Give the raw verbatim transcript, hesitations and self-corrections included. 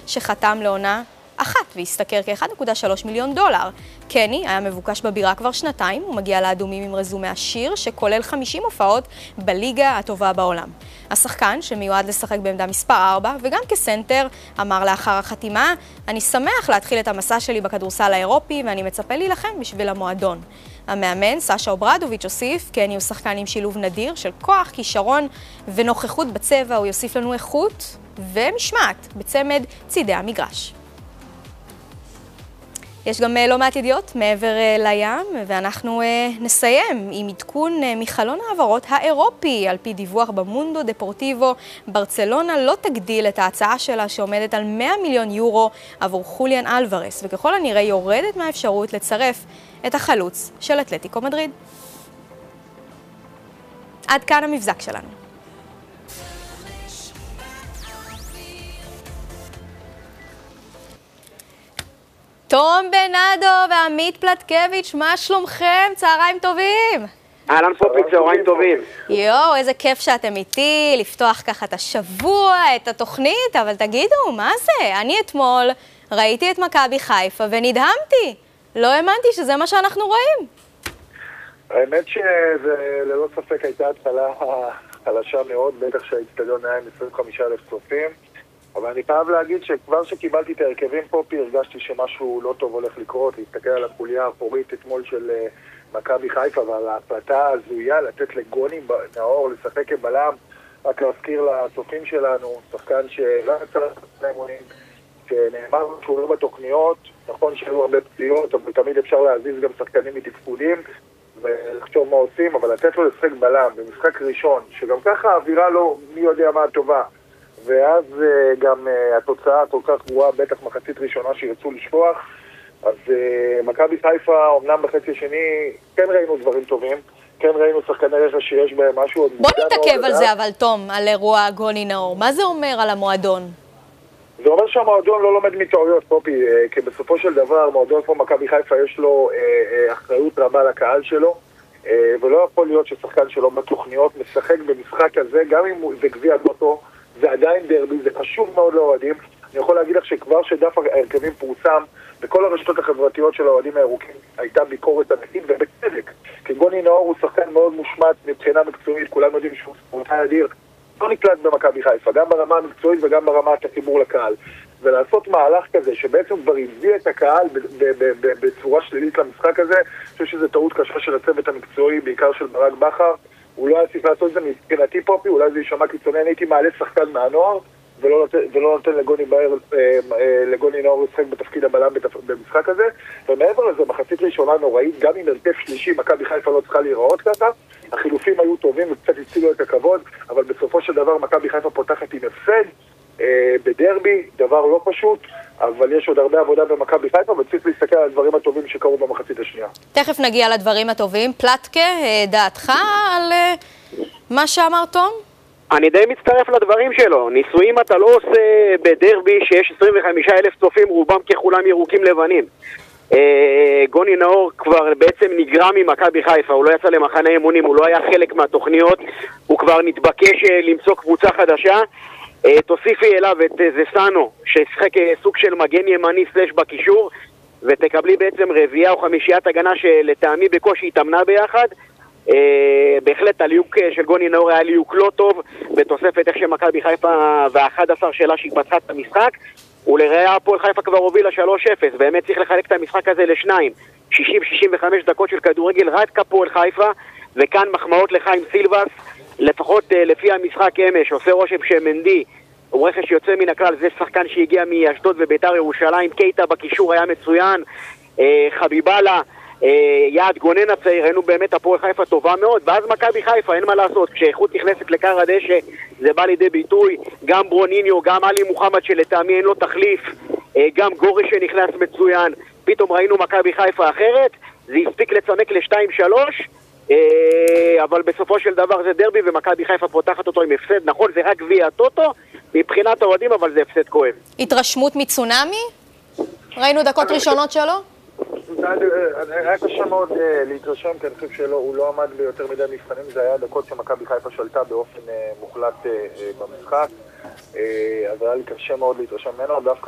שחתם לעונה אחת והסתכר כ-אחד נקודה שלוש מיליון דולר. קני היה מבוקש בבירה כבר שנתיים, הוא מגיע לאדומים עם רזומה עשיר שכולל חמישים הופעות בליגה הטובה בעולם. השחקן שמיועד לשחק בעמדה מספר ארבע וגם כסנטר אמר לאחר החתימה, אני שמח להתחיל את המסע שלי בכדורסל האירופי ואני מצפה להילחם בשביל המועדון. המאמן, סשה אוברדוביץ' הוסיף, קני הוא שחקן עם שילוב נדיר של כוח, כישרון ונוכחות בצבע, הוא יוסיף לנו איכות ומשמעת בצמד צידי המגרש. יש גם לא מעט ידיעות מעבר לים, ואנחנו נסיים עם עדכון מחלון העברות האירופי. על פי דיווח במונדו דפורטיבו, ברצלונה לא תגדיל את ההצעה שלה שעומדת על מאה מיליון יורו עבור חוליאן אלוורס, וככל הנראה יורדת מהאפשרות לצרף את החלוץ של אתלטיקו מדריד. עד כאן המבזק שלנו. תום בנאדו ועמית פלטקביץ', מה שלומכם? צהריים טובים. אהלן פופי, צהריים טובים. יואו, איזה כיף שאתם איתי, לפתוח ככה את השבוע, את התוכנית, אבל תגידו, מה זה? אני אתמול ראיתי את מכבי חיפה ונדהמתי. לא האמנתי שזה מה שאנחנו רואים. האמת שזה ללא ספק הייתה התחלה חלשה מאוד, בטח שהאצטדיון היה עם עשרים וחמישה אלף צופים. אבל אני חייב להגיד שכבר שקיבלתי את ההרכבים פופי, הרגשתי שמשהו לא טוב הולך לקרות, להסתכל על החוליה האחורית אתמול של uh, מכבי חיפה, ועל ההחלטה הזויה לתת לגוני נאור לשחק כבלם. רק להזכיר לצופים שלנו, שחקן שלא יצא לאימונים, שנאמר שהוא לא בתוכניות, נכון שהיו הרבה פציעות, אבל תמיד אפשר להזיז גם שחקנים מתפקודים ולחשוב מה עושים, אבל לתת לו לשחק בלם במשחק ראשון, שגם ככה האווירה לא מי יודע מה הטובה, ואז uh, גם uh, התוצאה כל כך גרועה, בטח מחצית ראשונה שירצו לשפוח. אז uh, מכבי חיפה, אומנם בחצי השני, כן ראינו דברים טובים, כן ראינו שחקני רכש שיש בהם משהו. בוא נתעכב על זה, אבל תום, על אירוע גוני נאור. מה זה אומר על המועדון? זה אומר שהמועדון לא לומד מטעויות, פופי, uh, כי בסופו של דבר, מועדון כמו מכבי חיפה יש לו uh, uh, אחריות רבה לקהל שלו, uh, ולא יכול להיות ששחקן שלו בתוכניות משחק במשחק הזה, גם אם זה גביע טוטו, זה עדיין דרבי, זה חשוב מאוד לאוהדים. אני יכול להגיד לך שכבר שדף ההרכבים פורסם, בכל הרשתות החברתיות של האוהדים הירוקים הייתה ביקורת ענקית ובצדק. כי גוני נאור הוא שחקן מאוד מושמץ מבחינה מקצועית, כולם יודעים שהוא ספורטאי אדיר, לא נקלט במכבי חיפה, גם ברמה המקצועית וגם ברמת החיבור לקהל. ולעשות מהלך כזה שבעצם כבר הביא את הקהל בצורה שלילית למשחק הזה, אני חושב שזו טעות קשה של הצוות המקצועי, בעיקר של ברק בכר. הוא לא היה צריך לעשות את זה מבחינתי פופי, אולי זה יישמע קיצוני, אני הייתי מעלה שחקן מהנוער, ולא נותן, ולא נותן לגוני, באר, לגוני נאור לשחק בתפקיד הבלם במשחק הזה. ומעבר לזה, מחצית ראשונה נוראית, גם עם הרכב שלישי, מכבי חיפה לא צריכה להיראות ככה, החילופים היו טובים וקצת הצילו את הכבוד, אבל בסופו של דבר מכבי חיפה פותחת עם הפסד, אה, בדרבי, דבר לא פשוט, אבל יש עוד הרבה עבודה במכבי חיפה, וצריך להסתכל על הדברים הטובים שקרו במחצית השנייה. תכף נגיע לדברים הטובים. פלטקה, דעתך על מה שאמר תום? אני די מצטרף לדברים שלו. ניסויים אתה לא עושה בדרבי שיש עשרים וחמישה אלף צופים, רובם ככולם ירוקים לבנים. גוני נאור כבר בעצם נגרע ממכבי חיפה, הוא לא יצא למחנה אימונים, הוא לא היה חלק מהתוכניות, הוא כבר נתבקש למצוא קבוצה חדשה. תוסיפי אליו את זסנו, ששחק סוג של מגן ימני סלש בקישור, ותקבלי בעצם רביעייה או חמישיית הגנה שלטעמי בקושי התאמנה ביחד. בהחלט הליוק של גוני נאור היה ליוק לא טוב, בתוספת איך שמכבי חיפה וה-אחד עשר שלה שהתפתחה את המשחק, ולראיה הפועל חיפה כבר הובילה שלוש אפס. באמת צריך לחלק את המשחק הזה לשניים, שישים שישים וחמש דקות של כדורגל רק הפועל חיפה, וכאן מחמאות לחיים סילבס, לפחות לפי המשחק אמש, עושה רושם שמנדי הוא רכש יוצא מן הכלל, זה שחקן שהגיע מאשדוד וביתר ירושלים, קייטה בקישור היה מצוין, חביבאללה, יעד גונן הצעיר, היינו באמת הפועל חיפה טובה מאוד, ואז מכבי חיפה, אין מה לעשות, כשאיכות נכנסת לקר הדשא, זה בא לידי ביטוי, גם ברוניניו, גם עלי מוחמד שלטעמי אין לו תחליף, גם גורי שנכנס מצוין, פתאום ראינו מכבי חיפה אחרת, זה הספיק לצמק ל-שתיים שלוש, אבל בסופו של דבר זה דרבי ומכבי חיפה פותחת אותו עם הפסד, נכון זה רק גביע טוטו מבחינת האוהדים, אבל זה הפסד כואב. התרשמות מצונמי? ראינו דקות ראשונות שלו? היה קשה מאוד להתרשם, כי אני חושב שהוא לא עמד ביותר מדי מבחנים, זה היה דקות שמכבי חיפה שלטה באופן מוחלט במשחק, אז היה לי קשה מאוד להתרשם ממנו, דווקא